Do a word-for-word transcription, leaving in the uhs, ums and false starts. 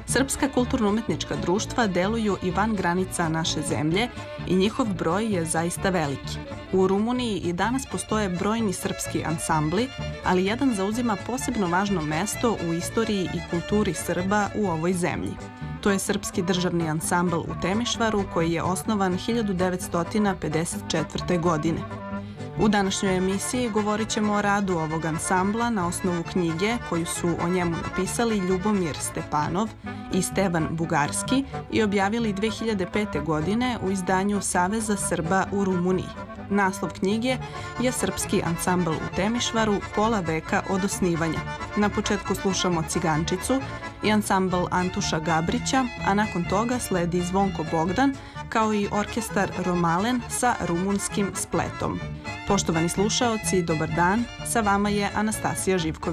Srpska kulturno-umetnička društva deluju i van granica naše zemlje i njihov broj je zaista veliki. U Rumuniji i danas postoje brojni srpski ansambli, ali jedan zauzima posebno važno mesto u istoriji i kulturi Srba u ovoj zemlji. To je Srpski državni ansambl u Temišvaru koji je osnovan hiljadu devetsto pedeset četvrte. godine. U današnjoj emisiji govorit ćemo o radu ovog ansambla na osnovu knjige koju su o njemu napisali Ljubomir Stepanov i Stevan Bugarski i objavili dve hiljade pete. godine u izdanju Saveza Srba u Rumuniji. Naslov knjige je Srpski ansambl u Temišvaru pola veka od osnivanja. Na početku slušamo Cigančicu i ansambl Antuša Gabrića, a nakon toga sledi Zvonko Bogdan kao i orkestar Romalen sa rumunskim spletom. Poštovani slušaoci, dobar dan, sa vama je Anastasija Živković.